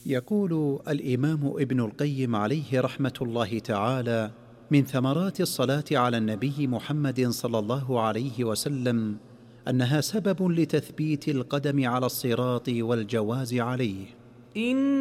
يقول الإمام ابن القيم عليه رحمة الله تعالى: من ثمرات الصلاة على النبي محمد صلى الله عليه وسلم أنها سبب لتثبيت القدم على الصراط والجواز عليه.